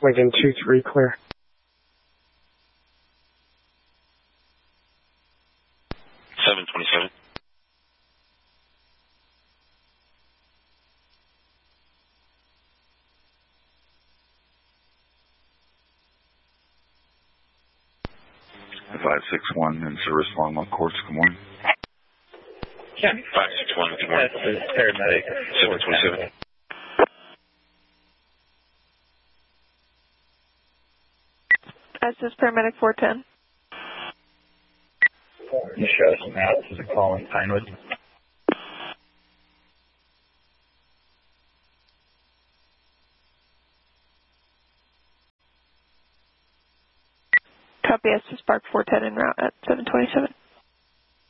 Lincoln 2-3, clear. The 561 in service Longmont Courts, good morning. Yeah. 561, good morning. Paramedic. 727. This is Paramedic 410. You show us now. This is a call in Pinewood. Copy, Estes Park 410 en route at 727.